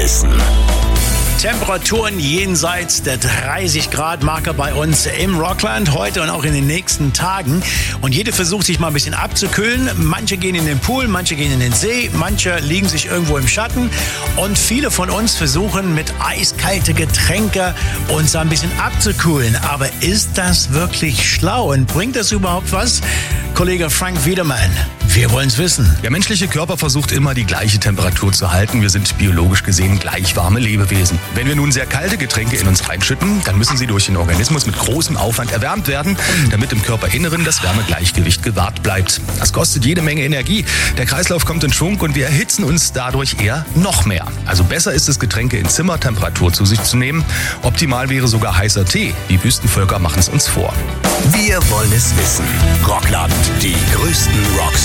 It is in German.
wissen. Temperaturen jenseits der 30 Grad Marker bei uns im Rockland heute und auch in den nächsten Tagen. Und jeder versucht sich mal ein bisschen abzukühlen. Manche gehen in den Pool, manche gehen in den See, manche liegen sich irgendwo im Schatten. Und viele von uns versuchen mit eiskalte Getränke uns ein bisschen abzukühlen. Aber ist das wirklich schlau und bringt das überhaupt was? Kollege Frank Wiedermann, wir wollen es wissen. Der menschliche Körper versucht immer die gleiche Temperatur zu halten. Wir sind biologisch gesehen gleich warme Lebewesen. Wenn wir nun sehr kalte Getränke in uns reinschütten, dann müssen sie durch den Organismus mit großem Aufwand erwärmt werden, damit im Körperinneren das Wärmegleichgewicht gewahrt bleibt. Das kostet jede Menge Energie. Der Kreislauf kommt in Schwung und wir erhitzen uns dadurch eher noch mehr. Also besser ist es, Getränke in Zimmertemperatur zu sich zu nehmen. Optimal wäre sogar heißer Tee. Die Wüstenvölker machen es uns vor. Wir wollen es wissen. Rockland, die größten Rocks